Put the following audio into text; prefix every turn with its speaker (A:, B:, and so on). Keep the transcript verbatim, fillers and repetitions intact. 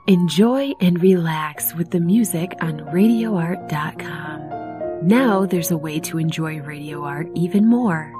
A: Enjoy and relax with the music on radio art dot com. Now there's a way to enjoy Radio Art even more.